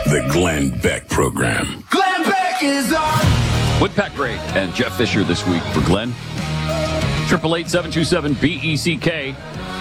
The Glenn Beck Program. Glenn Beck is on. With Pat Gray and Jeff Fisher this week for Glenn. 888-727-BECK.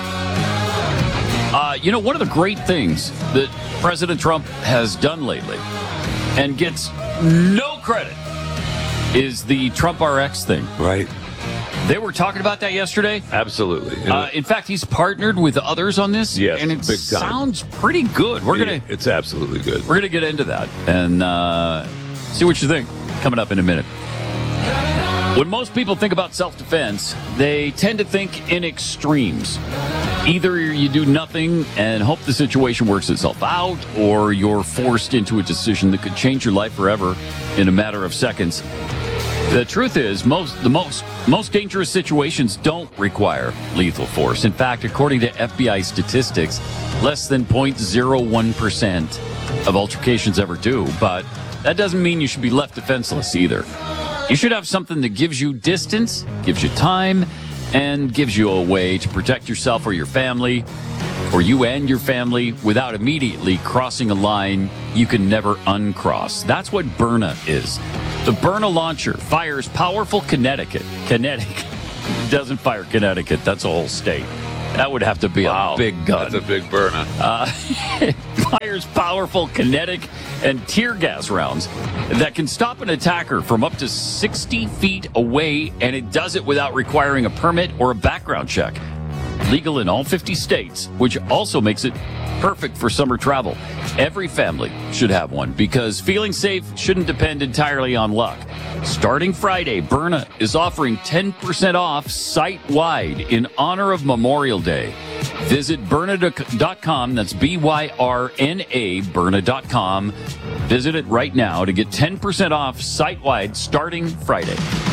One of the great things that President Trump has done lately and gets no credit is the Trump RX thing. Right. They were talking about that yesterday. Absolutely. In fact, he's partnered with others on this. Yes, and it big time. sounds pretty good. It's absolutely good. We're gonna get into that and see what you think coming up in a minute. When most people think about self-defense, they tend to think in extremes. Either you do nothing and hope the situation works itself out, or you're forced into a decision that could change your life forever in a matter of seconds. The truth is, most dangerous situations don't require lethal force. In fact, according to FBI statistics, less than 0.01% of altercations ever do. But that doesn't mean you should be left defenseless either. You should have something that gives you distance, gives you time, and gives you a way to protect yourself or your family, or you and your family, without immediately crossing a line you can never uncross. That's what Byrna is. The Byrna launcher fires powerful kinetic. It doesn't fire Connecticut. That's a whole state. That would have to be a big gun. That's a big Byrna. It fires powerful kinetic and tear gas rounds that can stop an attacker from up to 60 feet away, and it does it without requiring a permit or a background check. Legal in all 50 states, which also makes it perfect for summer travel. Every family should have one because feeling safe shouldn't depend entirely on luck. Starting Friday, Byrna is offering 10% off site-wide in honor of Memorial Day. Visit Byrna.com. That's B-Y-R-N-A, Byrna.com. Visit it right now to get 10% off site-wide starting Friday.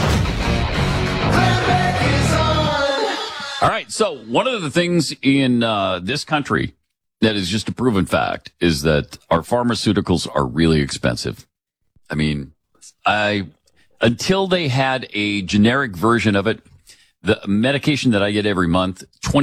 All right, so one of the things in this country that is just a proven fact is that our pharmaceuticals are really expensive. I mean, until they had a generic version of it, the medication that I get every month,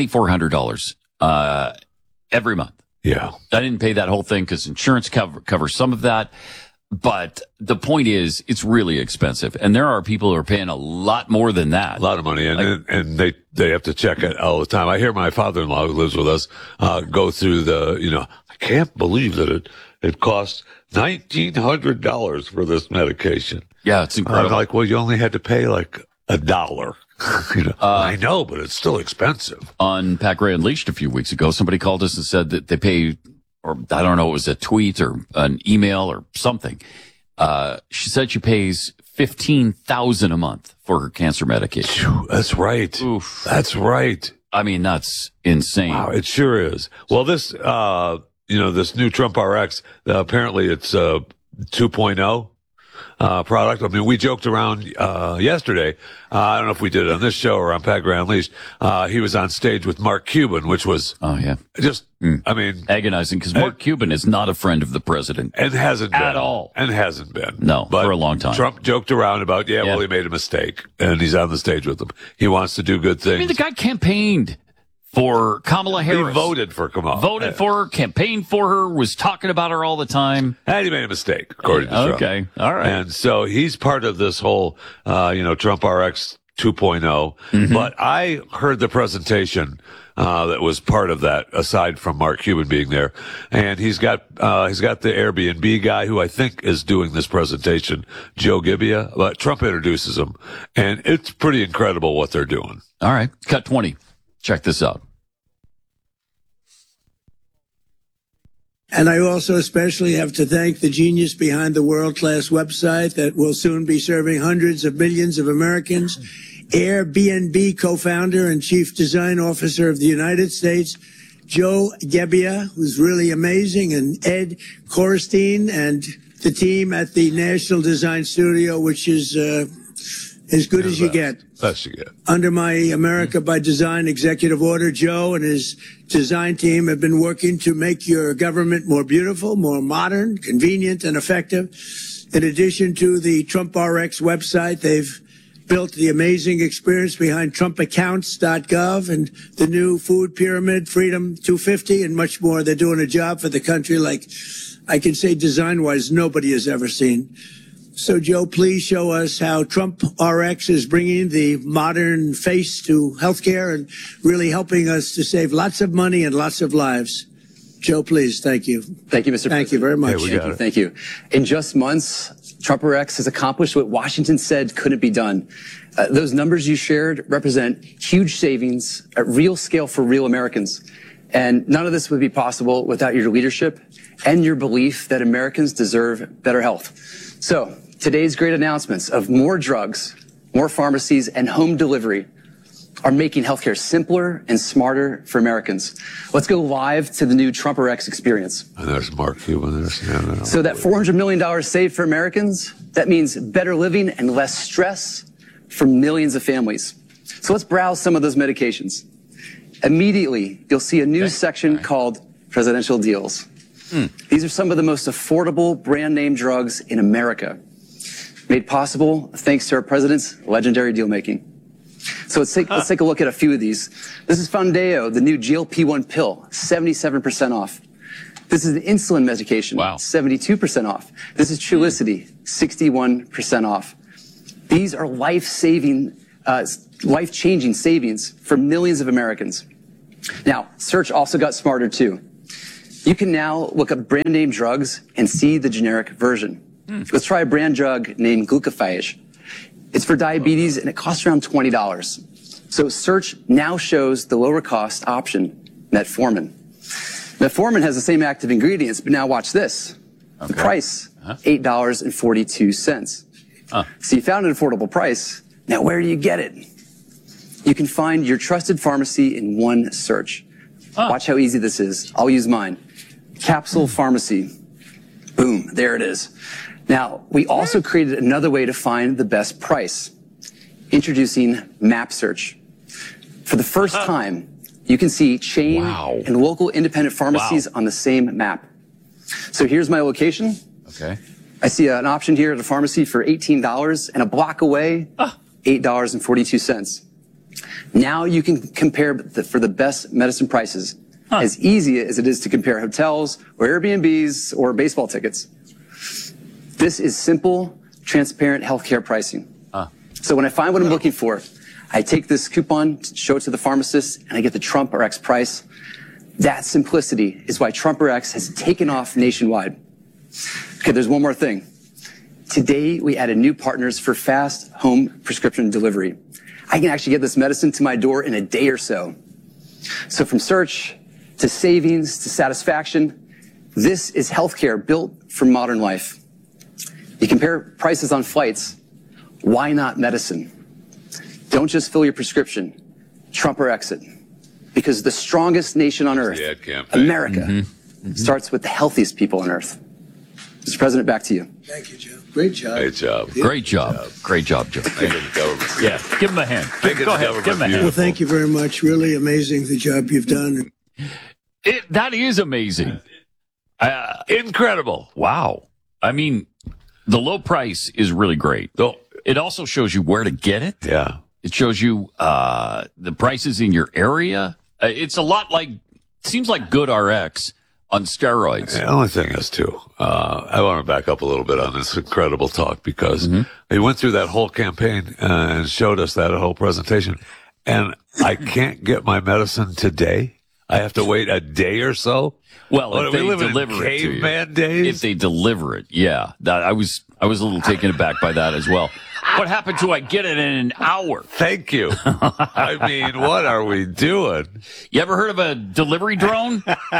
$2,400 every month. Yeah. I didn't pay that whole thing because insurance covers some of that. But the point is, it's really expensive. And there are people who are paying a lot more than that. A lot of money. And they have to check it all the time. I hear my father-in-law who lives with us, go through I can't believe that it costs $1,900 for this medication. Yeah, it's incredible. I'm like, well, you only had to pay like $1. I know, but it's still expensive. On Pat Gray Unleashed a few weeks ago, somebody called us and said that they pay, or I don't know, it was a tweet or an email or something. She said she pays $15,000 a month for her cancer medication. That's right. Oof. That's right. I mean, that's insane. Wow, it sure is. Well, this, this new Trump RX, apparently it's 2.0. Product. I mean, we joked around yesterday. I don't know if we did it on this show or on Pat Gray Unleashed. He was on stage with Mark Cuban, which was just agonizing because Mark Cuban is not a friend of the president and hasn't been at all, and hasn't been for a long time. Trump joked around about he made a mistake, and he's on the stage with him. He wants to do good things. I mean, the guy campaigned for Kamala Harris. He voted for Kamala. Voted for her, campaigned for her, was talking about her all the time. And he made a mistake, according to Trump. Okay, all right. And so he's part of this whole, Trump RX 2.0. Mm-hmm. But I heard the presentation that was part of that, aside from Mark Cuban being there. And he's got the Airbnb guy who I think is doing this presentation, Joe Gibbia. But Trump introduces him. And it's pretty incredible what they're doing. All right. Cut 20. Check this out. And I also especially have to thank the genius behind the world-class website that will soon be serving hundreds of millions of Americans. Airbnb co-founder and chief design officer of the United States, Joe Gebbia, who's really amazing, and Ed Korstein and the team at the National Design Studio, which is as good as you get. Best you get. Under my America by Design executive order, Joe and his design team have been working to make your government more beautiful, more modern, convenient, and effective. In addition to the Trump RX website, they've built the amazing experience behind TrumpAccounts.gov and the new food pyramid, Freedom 250, and much more. They're doing a job for the country like I can say design-wise nobody has ever seen. So, Joe, please show us how Trump RX is bringing the modern face to healthcare and really helping us to save lots of money and lots of lives. Joe, please. Thank you. Thank you, Mr. President. Thank you very much. Thank you. In just months, Trump RX has accomplished what Washington said couldn't be done. Those numbers you shared represent huge savings at real scale for real Americans. And none of this would be possible without your leadership and your belief that Americans deserve better health. So, today's great announcements of more drugs, more pharmacies, and home delivery are making healthcare simpler and smarter for Americans. Let's go live to the new Trump RX experience. And there's Mark Cuban. So that $400 million saved for Americans, that means better living and less stress for millions of families. So let's browse some of those medications. Immediately, you'll see a new section called Presidential Deals. These are some of the most affordable brand name drugs in America, made possible thanks to our president's legendary deal making. So let's take a look at a few of these. This is Foundayo, the new GLP-1 pill, 77% off. This is an insulin medication, 72% off. This is Trulicity, 61% off. These are life-changing savings for millions of Americans. Now, search also got smarter too. You can now look up brand name drugs and see the generic version. Let's try a brand drug named Glucophage. It's for diabetes and it costs around $20. So search now shows the lower cost option, Metformin. Metformin has the same active ingredients, but now watch this. The price, $8.42. So you found an affordable price. Now where do you get it? You can find your trusted pharmacy in one search. Watch how easy this is. I'll use mine. Capsule Pharmacy. Boom, there it is. Now, we also created another way to find the best price. Introducing Map Search. For the first time, you can see chain and local independent pharmacies on the same map. So here's my location. Okay. I see an option here at a pharmacy for $18 and a block away, $8.42. Now you can compare for the best medicine prices, as easy as it is to compare hotels or Airbnbs or baseball tickets. This is simple, transparent healthcare pricing. So when I find what I'm looking for, I take this coupon, show it to the pharmacist, and I get the Trump RX price. That simplicity is why Trump RX has taken off nationwide. Okay, there's one more thing. Today, we added new partners for fast home prescription delivery. I can actually get this medicine to my door in a day or so. So from search to savings to satisfaction, this is healthcare built for modern life. You compare prices on flights. Why not medicine? Don't just fill your prescription. Trump RX it. Because the strongest nation on earth, America, starts with the healthiest people on earth. Mr. President, back to you. Thank you, Joe. Great job. Great job. Great job. Great job, Joe. Yeah, give him a hand. Go ahead, give him a hand. Well, thank you very much. Really amazing the job you've done. That is amazing. Incredible. Wow. I mean, the low price is really great. It also shows you where to get it. Yeah. It shows you the prices in your area. It's a lot like, seems like Good RX on steroids. The only thing is, too, I want to back up a little bit on this incredible talk because they went through that whole campaign and showed us that whole presentation. And I can't get my medicine today. I have to wait a day or so. Well, if they deliver it to you, if they deliver it, yeah. I was a little taken aback by that as well. What happened to I get it in an hour? Thank you. I mean, what are we doing? You ever heard of a delivery drone?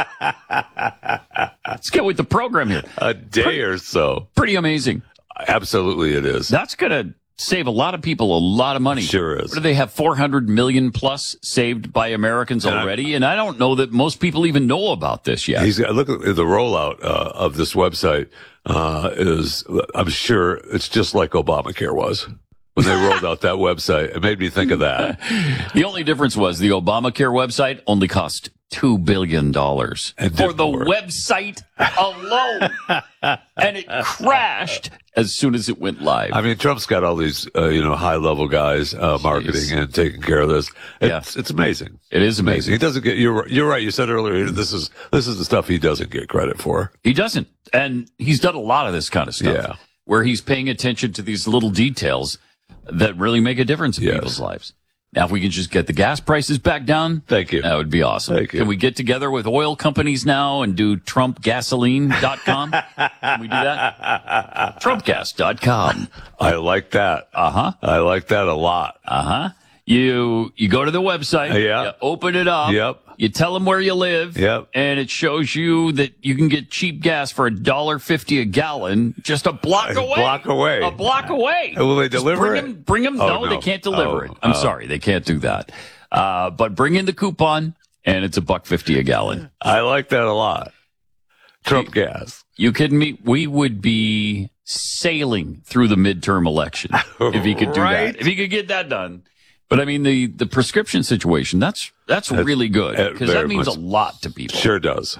Let's get with the program here. A day or so. Pretty amazing. Absolutely it is. That's going to save a lot of people a lot of money. Sure is. What do they have, 400 million plus saved by Americans already? And I don't know that most people even know about this yet. Look at the rollout of this website. I'm sure it's just like Obamacare was when they rolled out that website. It made me think of that. The only difference was the Obamacare website only cost $2 billion for the work. website alone. And it crashed as soon as it went live. I mean, Trump's got all these, high-level guys marketing and taking care of this. It's amazing. It is amazing. He doesn't get. You're right. You said earlier this is the stuff he doesn't get credit for. He doesn't. And he's done a lot of this kind of stuff. Yeah. Where he's paying attention to these little details that really make a difference in people's lives. Now, if we can just get the gas prices back down, thank you. That would be awesome. Thank you. Can we get together with oil companies now and do TrumpGasoline.com? Can we do that? TrumpGas.com. I like that. I like that a lot. You go to the website. Yeah. You open it up. Yep. You tell them where you live. Yep. And it shows you that you can get cheap gas for $1.50 a gallon just a block away. A block away. Will they deliver it? Bring them. Oh, no, they can't deliver it. I'm sorry. They can't do that. But bring in the coupon and it's $1.50 a gallon. I like that a lot. Trump gas. You kidding me? We would be sailing through the midterm election if he could do that. If he could get that done. But I mean, the prescription situation, that's really good because that means a lot to people. Sure does.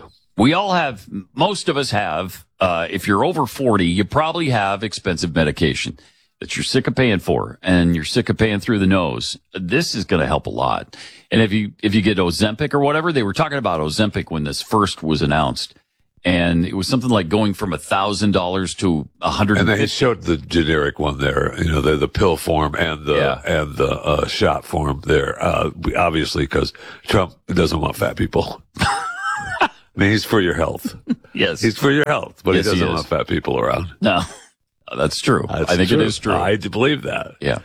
Most of us have, if you're over 40, you probably have expensive medication that you're sick of paying for and you're sick of paying through the nose. This is going to help a lot. And if you get Ozempic or whatever, they were talking about Ozempic when this first was announced. And it was something like going from $1,000 to $150. And they showed the generic one there, the pill form and the shot form there. Obviously, because Trump doesn't want fat people. I mean, he's for your health. Yes, he's for your health, but yes, he doesn't want fat people around. No, that's true. I think it is true. I believe that. Yeah,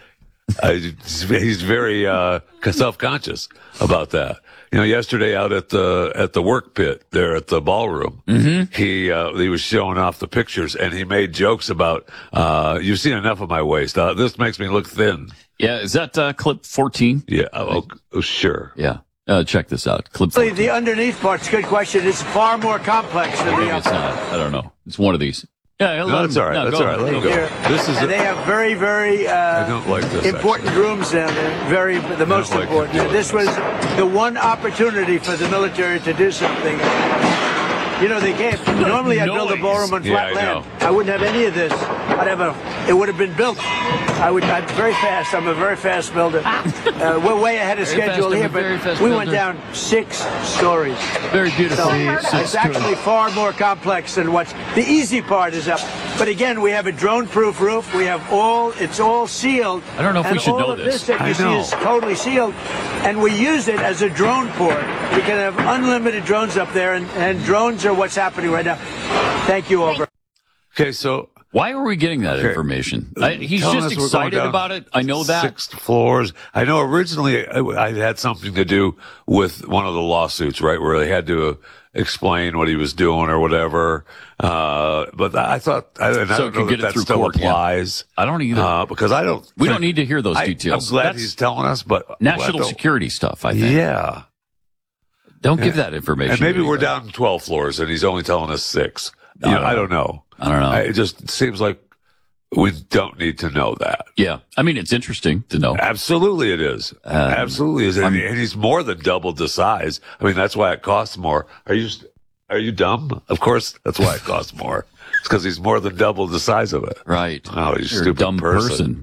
he's very self-conscious about that. Yesterday out at the work pit there at the ballroom, he was showing off the pictures and he made jokes about, you've seen enough of my waist. This makes me look thin. Yeah. Is that, clip 14? Yeah. Oh, sure. Yeah. Check this out. Clip 14. The underneath part's a good question. It's far more complex than the It's not. I don't know. It's one of these. Yeah, no, that's all right. That's all right. Let him go. They have very, very I don't like this, important rooms down there. The most important. This was the one opportunity for the military to do something. They can't. Normally, I'd build a ballroom on flat land. I wouldn't have any of this. It would have been built. I'm very fast. I'm a very fast builder. We're way ahead of schedule here, but we went down 6 stories. Very beautiful. So it's actually far more complex than the easy part is up. But again, we have a drone-proof roof. We have it's all sealed. I don't know if we should know this. All of this that you see is totally sealed. And we use it as a drone port. We can have unlimited drones up there, and drones are what's happening right now. Thank you, over. Okay, so why are we getting that information? He's just excited about it. I know that. 6 floors. I know originally I had something to do with one of the lawsuits, right, where they had to explain what he was doing or whatever. But I thought, I don't know that still court, applies. Yeah. I don't either. Because we don't need to hear those details. I'm glad he's telling us, but national security stuff, I think. Yeah. Don't give that information. And maybe we're down 12 floors and he's only telling us 6. I don't know. It just seems like we don't need to know that. Yeah. I mean, it's interesting to know. Absolutely it is. Absolutely is. And he's more than doubled the size. I mean, that's why it costs more. Are you dumb? Of course, that's why it costs more. It's because he's more than double the size of it. Right. Oh, he's You're a stupid dumb person.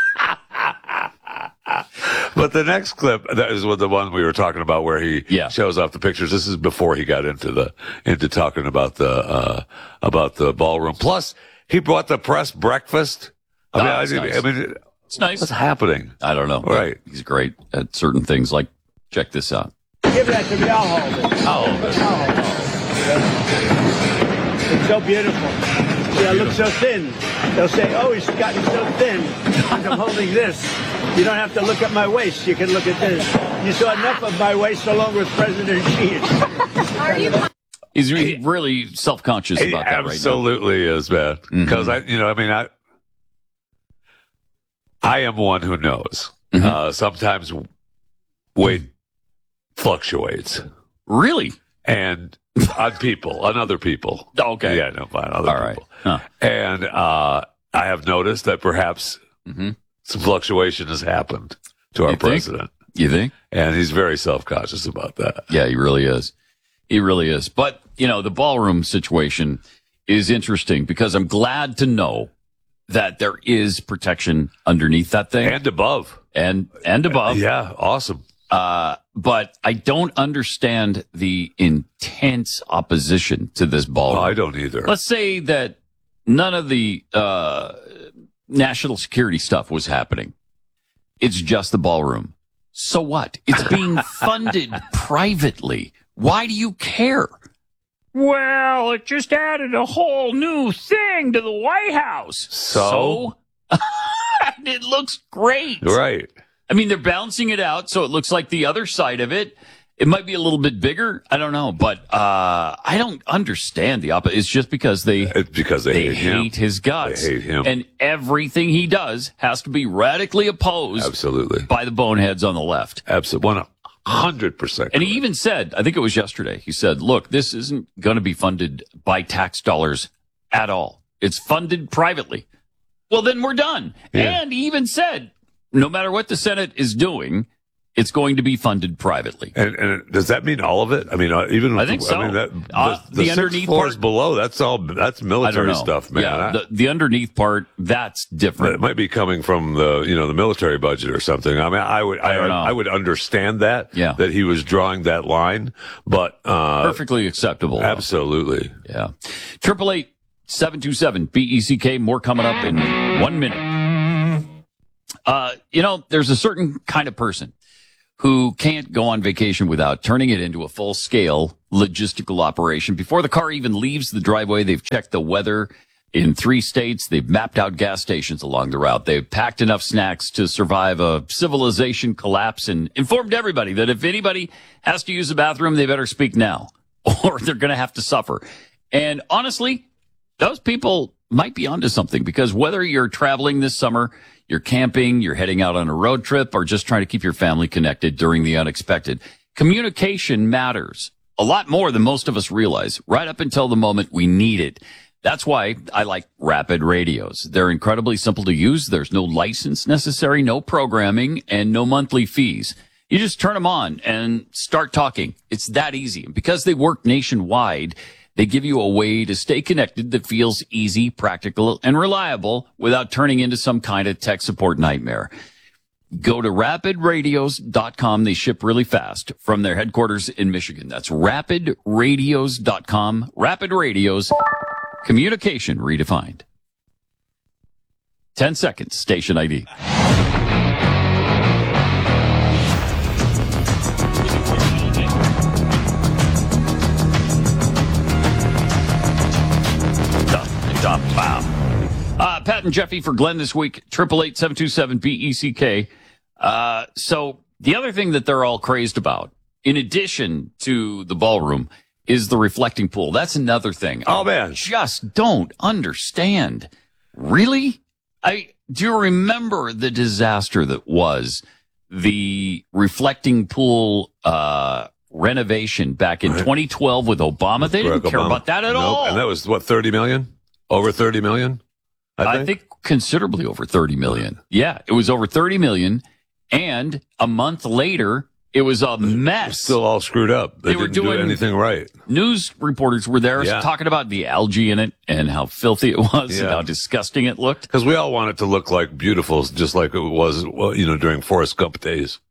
But the next clip, that is the one we were talking about where he shows off the pictures. This is before he got into talking about the ballroom. Plus, he brought the press breakfast. Nice. It's nice. What's happening? I don't know. Right. He's great at certain things. Like, check this out. Give that to me. I'll hold it. It's so beautiful. I look so thin. They'll say, "Oh, he's gotten so thin." I'm holding this. You don't have to look at my waist. You can look at this. You saw enough of my waist along with President Xi. He's really self-conscious about that right now. Absolutely is, man. Because I am one who knows. Sometimes weight fluctuates. Really? And on other people. Okay. Yeah, no, fine. Other people. Huh. And I have noticed that perhaps some fluctuation has happened to our president. You think? And he's very self-conscious about that. Yeah, he really is. He really is. But, the ballroom situation is interesting because I'm glad to know that there is protection underneath that thing. And above. And above. Yeah, awesome. But I don't understand the intense opposition to this ballroom. Oh, I don't either. Let's say that none of the national security stuff was happening. It's just the ballroom. So what? It's being funded privately. Why do you care? Well, it just added a whole new thing to the White House. So? It looks great. Right. I mean, they're balancing it out, so it looks like the other side of it. It might be a little bit bigger. I don't know, but I don't understand the opposite. It's just because they hate his guts. They hate him. And everything he does has to be radically opposed Absolutely. by the boneheads on the left. Absolutely. 100%. And he even said, I think it was yesterday, he said, look, this isn't going to be funded by tax dollars at all. It's funded privately. Well, then we're done. Yeah. And he even said, no matter what the Senate is doing, it's going to be funded privately. And does that mean all of it? I mean, even I think so. I mean, the the underneath floors part below, that's military stuff, man. Yeah, the underneath part, that's different. It might be coming from the military budget or something. I mean, I would understand that, that he was drawing that line, but perfectly acceptable. Absolutely. Yeah. 888-727-BECK. More coming up in 1 minute. There's a certain kind of person who can't go on vacation without turning it into a full-scale logistical operation. Before the car even leaves the driveway, they've checked the weather in 3 states. They've mapped out gas stations along the route. They've packed enough snacks to survive a civilization collapse and informed everybody that if anybody has to use the bathroom, they better speak now or they're going to have to suffer. And honestly, those people might be onto something because whether you're traveling this summer, you're camping, you're heading out on a road trip, or just trying to keep your family connected during the unexpected, communication matters a lot more than most of us realize, right up until the moment we need it. That's why I like Rapid Radios. They're incredibly simple to use. There's no license necessary, no programming, and no monthly fees. You just turn them on and start talking. It's that easy. And because they work nationwide, they give you a way to stay connected that feels easy, practical, and reliable without turning into some kind of tech support nightmare. Go to rapidradios.com. They ship really fast from their headquarters in Michigan. That's rapidradios.com. Rapid Radios, communication redefined. 10 seconds, station ID. Pat and Jeffy for Glenn this week, 888-727-BECK. So the other thing that they're all crazed about, in addition to the ballroom, is the reflecting pool. That's another thing. Oh, man. I just don't understand. Really? Do you remember the disaster that was the reflecting pool renovation back in 2012 with Obama? They didn't care about that at all. And that was, what, 30 million? Over 30 million? I think considerably over 30 million. Yeah, it was over 30 million. And a month later, it was a mess. It was still all screwed up. They didn't do anything right. News reporters were there talking about the algae in it and how filthy it was and how disgusting it looked. Because we all want it to look like beautiful, just like it was, during Forrest Gump days.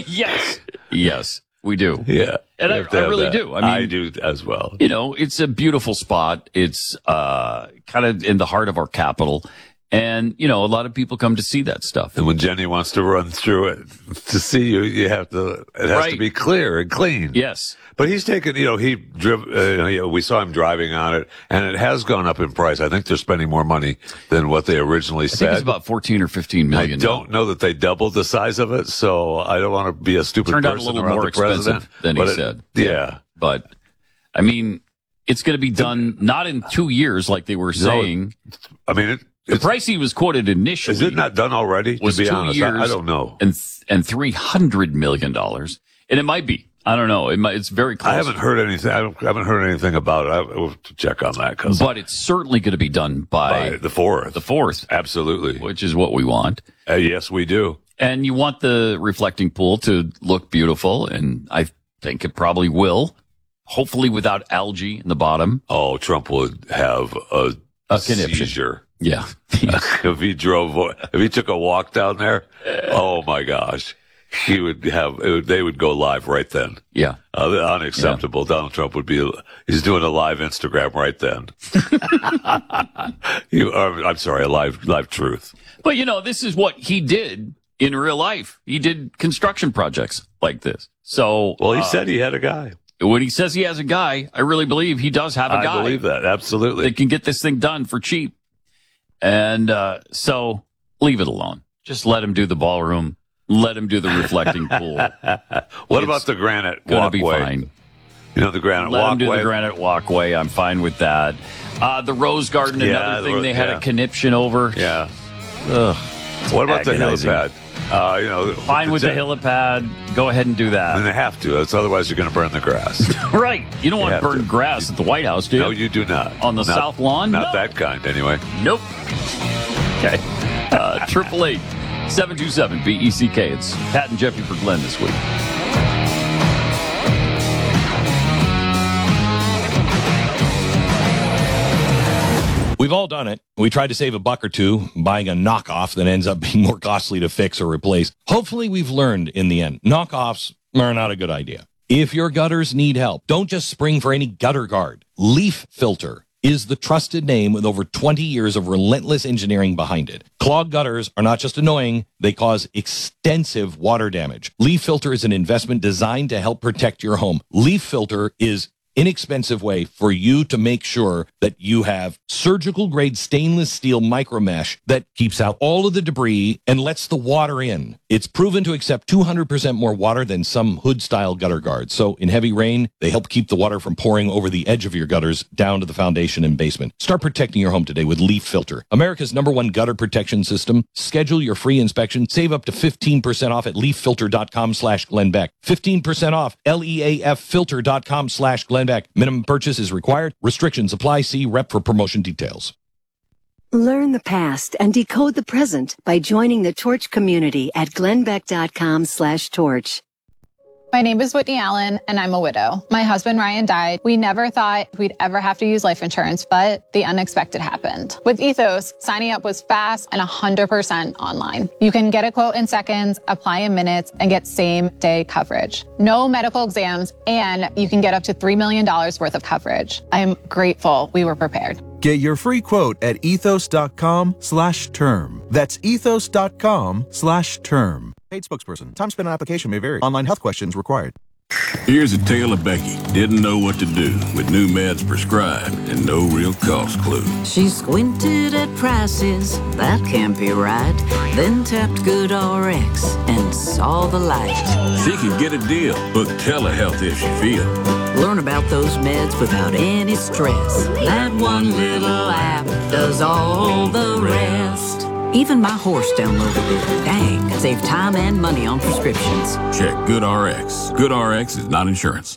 Yes, we do. Yeah. And I really do. I mean, I do as well. It's a beautiful spot. It's kind of in the heart of our capital. And, a lot of people come to see that stuff. And when Jenny wants to run through it to see you, it has to be clear and clean. Yes. But he's taken, we saw him driving on it, and it has gone up in price. I think they're spending more money than what they originally said. I think it's about 14 or 15 million. I don't know that they doubled the size of it, so I don't want to be a stupid person. Turned out a little more expensive than he said. Yeah. But, I mean, it's going to be done not in 2 years like they were saying. I mean, the price he was quoted initially. Is it not done already? Was to be 2 honest, years I don't know. And $300 million. And it might be. I don't know. It's very close. I haven't heard anything. I haven't heard anything about it. I will have to check on that. But it's certainly going to be done by the 4th. The 4th. Absolutely. Which is what we want. Yes, we do. And you want the reflecting pool to look beautiful, and I think it probably will. Hopefully without algae in the bottom. Oh, Trump would have a seizure. Yeah. If he took a walk down there, oh my gosh, they would go live right then. Yeah. Unacceptable. Yeah. Donald Trump he's doing a live Instagram right then. I'm sorry, a live truth. But this is what he did in real life. He did construction projects like this. So. Well, he said he had a guy. When he says he has a guy, I really believe he does have a guy. I believe that. Absolutely. That can get this thing done for cheap. And so leave it alone. Just let him do the ballroom. Let him do the reflecting pool. What about the granite walkway? Be fine. The granite walkway. Let him do the granite walkway. I'm fine with that. The Rose Garden, another thing they had a conniption over. Yeah. Ugh. What about the helipad? Fine with the helipad. Go ahead and do that. And they have to. Otherwise, you're going to burn the grass. Right. You don't want to burn grass at the White House, do you? No, you do not. On the South Lawn? Not that kind, anyway. Nope. Okay. 888-727-BECK. It's Pat and Jeffy for Glenn this week. We've all done it. We tried to save a buck or two buying a knockoff that ends up being more costly to fix or replace. Hopefully we've learned in the end. Knockoffs are not a good idea. If your gutters need help, don't just spring for any gutter guard. Leaf Filter is the trusted name with over 20 years of relentless engineering behind it. Clogged gutters are not just annoying, they cause extensive water damage. Leaf Filter is an investment designed to help protect your home. Leaf Filter is inexpensive way for you to make sure that you have surgical grade stainless steel micro mesh that keeps out all of the debris and lets the water in. It's proven to accept 200% more water than some hood style gutter guards. So in heavy rain, they help keep the water from pouring over the edge of your gutters down to the foundation and basement. Start protecting your home today with Leaf Filter, America's #1 gutter protection system. Schedule your free inspection. Save up to 15% off at leaffilter.com/Glenn Beck. 15% off leaffilter.com/Glenn Beck. Minimum purchase is required. Restrictions apply. See rep for promotion details. Learn the past and decode the present by joining the Torch community at glennbeck.com/torch. My name is Whitney Allen, and I'm a widow. My husband, Ryan, died. We never thought we'd ever have to use life insurance, but the unexpected happened. With Ethos, signing up was fast and 100% online. You can get a quote in seconds, apply in minutes, and get same-day coverage. No medical exams, and you can get up to $3 million worth of coverage. I'm grateful we were prepared. Get your free quote at ethos.com/term. That's ethos.com/term. Paid spokesperson. Time spent on application may vary. Online health questions required. Here's a tale of Becky. Didn't know what to do with new meds prescribed and no real cost clue. She squinted at prices, that can't be right. Then tapped GoodRx and saw the light. She can get a deal, book telehealth if she feels. Learn about those meds without any stress. That one little app does all the rest. Even my horse downloaded it. Dang, save time and money on prescriptions. Check GoodRx. GoodRx is not insurance.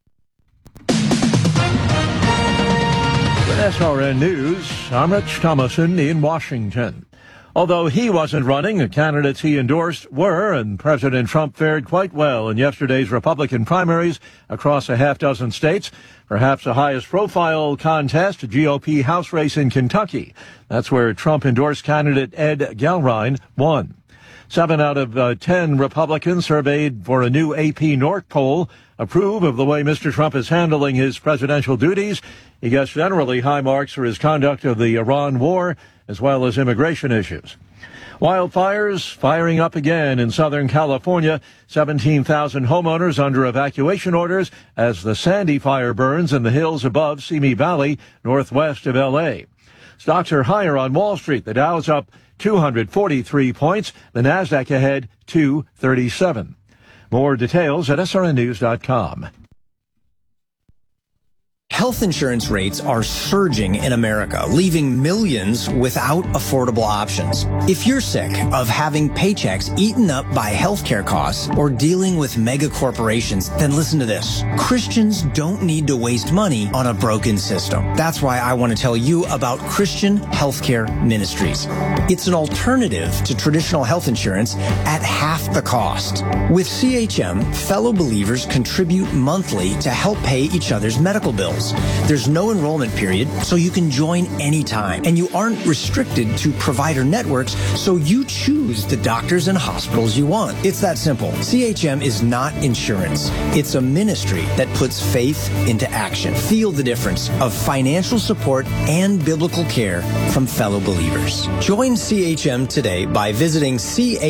With SRN News, I'm Rich Thomason in Washington. Although he wasn't running, the candidates he endorsed were, and President Trump fared quite well in yesterday's Republican primaries across a half-dozen states. Perhaps the highest-profile contest, a GOP House race in Kentucky. That's where Trump-endorsed candidate Ed Gelrein won. 7 out of 10 Republicans surveyed for a new AP North poll approve of the way Mr. Trump is handling his presidential duties. He gets generally high marks for his conduct of the Iran war, as well as immigration issues. Wildfires firing up again in Southern California. 17,000 homeowners under evacuation orders as the Sandy fire burns in the hills above Simi Valley, northwest of L.A. Stocks are higher on Wall Street. The Dow's up 243 points. The Nasdaq ahead 237. More details at srnnews.com. Health insurance rates are surging in America, leaving millions without affordable options. If you're sick of having paychecks eaten up by healthcare costs or dealing with mega corporations, then listen to this. Christians don't need to waste money on a broken system. That's why I want to tell you about Christian Healthcare Ministries. It's an alternative to traditional health insurance at half the cost. With CHM, fellow believers contribute monthly to help pay each other's medical bills. There's no enrollment period, so you can join anytime. And you aren't restricted to provider networks, so you choose the doctors and hospitals you want. It's that simple. CHM is not insurance. It's a ministry that puts faith into action. Feel the difference of financial support and biblical care from fellow believers. Join CHM today by visiting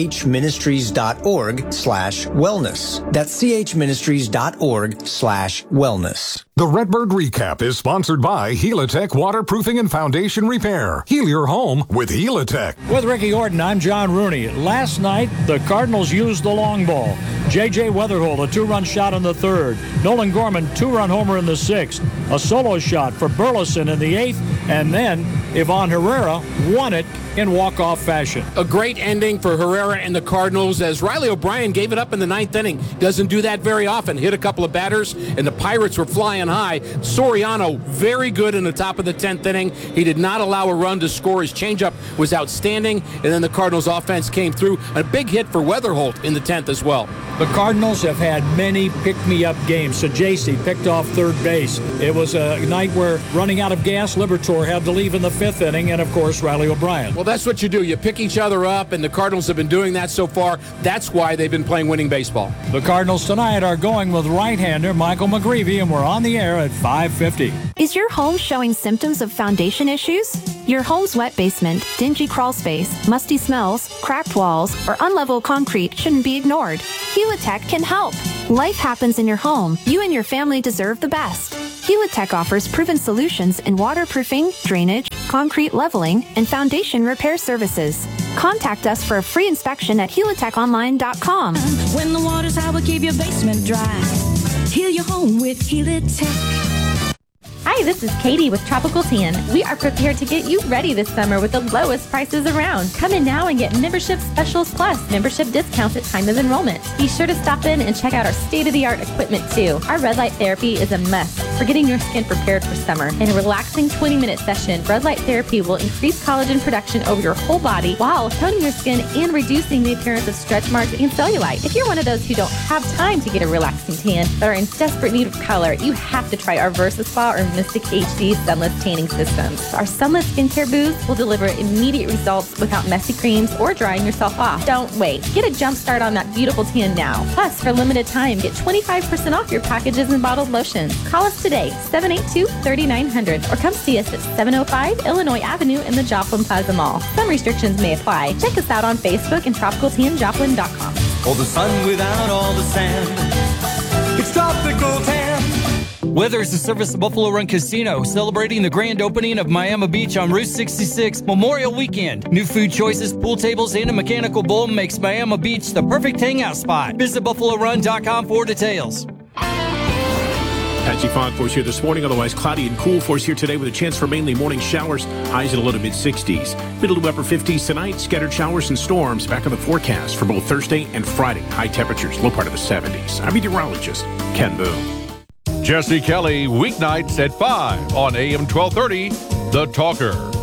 chministries.org/wellness. That's chministries.org/wellness. The Redbird Recap is sponsored by Helitech Waterproofing and Foundation Repair. Heal your home with Helitech. With Ricky Orton, I'm John Rooney. Last night, the Cardinals used the long ball. J.J. Weatherholt, a 2-run shot in the 3rd. Nolan Gorman, 2-run homer in the 6th. A solo shot for Burleson in the 8th. And then Ivan Herrera won it in walk-off fashion. A great ending for Herrera and the Cardinals as Riley O'Brien gave it up in the 9th inning. Doesn't do that very often. Hit a couple of batters, and the Pirates were flying high. Soriano, very good in the top of the 10th inning. He did not allow a run to score. His changeup was outstanding, and then the Cardinals offense came through. A big hit for Weatherholt in the 10th as well. The Cardinals have had many pick-me-up games. Sajasi picked off third base. It was a night where, running out of gas, Liberatore had to leave in the 5th inning, and, of course, Riley O'Brien. Well, that's what you do. You pick each other up, and the Cardinals have been doing that so far. That's why they've been playing winning baseball. The Cardinals tonight are going with right-hander Michael McGreevy, and we're on the air at 5:50. Is your home showing symptoms of foundation issues? Your home's wet basement, dingy crawl space, musty smells, cracked walls, or unlevel concrete shouldn't be ignored. Helitech can help. Life happens in your home. You and your family deserve the best. Helitech offers proven solutions in waterproofing, drainage, concrete leveling, and foundation repair services. Contact us for a free inspection at helitechonline.com. When the water's high, we'll keep your basement dry. Heal your home with Helitech. Hi, this is Katie with Tropical Tan. We are prepared to get you ready this summer with the lowest prices around. Come in now and get Membership Specials Plus membership discounts at time of enrollment. Be sure to stop in and check out our state-of-the-art equipment too. Our red light therapy is a must for getting your skin prepared for summer. In a relaxing 20-minute session, red light therapy will increase collagen production over your whole body while toning your skin and reducing the appearance of stretch marks and cellulite. If you're one of those who don't have time to get a relaxing tan but are in desperate need of color, you have to try our VersaSpa or Mystic HD Sunless Tanning Systems. Our sunless skincare booths will deliver immediate results without messy creams or drying yourself off. Don't wait. Get a jump start on that beautiful tan now. Plus, for a limited time, get 25% off your packages and bottled lotions. Call us today, 782-3900, or come see us at 705 Illinois Avenue in the Joplin Plaza Mall. Some restrictions may apply. Check us out on Facebook and TropicalTanJoplin.com. Oh, the sun without all the sand. It's Tropical Tan. Weathers the service of Buffalo Run Casino, celebrating the grand opening of Miami Beach on Route 66 Memorial Weekend. New food choices, pool tables, and a mechanical bull makes Miami Beach the perfect hangout spot. Visit BuffaloRun.com for details. Patchy fog for us here this morning, otherwise cloudy and cool for us here today with a chance for mainly morning showers, highs in the low to mid-60s. Middle to upper 50s tonight, scattered showers and storms back on the forecast for both Thursday and Friday. High temperatures, low part of the 70s. I'm meteorologist Ken Boone. Jesse Kelly, weeknights at 5 on AM 1230, The Talker.